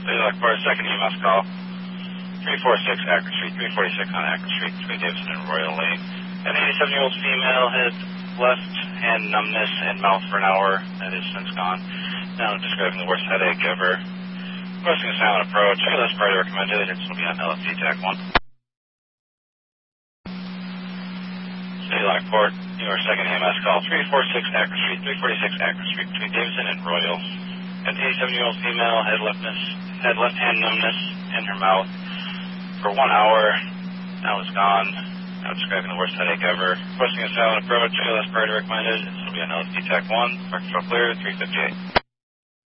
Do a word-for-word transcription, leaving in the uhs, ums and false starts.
Lockport, second E M S call. three forty-six Akron Street, three forty-six on Akron Street, between Davidson and Royal Lane. An eighty-seven-year-old female had left hand numbness and mouth for an hour. That is since gone. Now describing the worst headache ever. Requesting a silent approach. A less priority recommended. This will be on L F D TAC one. City Lockport, New York second E M S call. three forty-six Akron Street, three forty-six Akron Street, between Davidson and Royal. An eighty-seven-year-old female had leftness, had left hand numbness in her mouth for one hour. Now it's gone. Now describing the worst headache ever. Requesting a silent approach. A less priority recommended. This will be on L F D TAC one. Park control clear, three fifty-eight.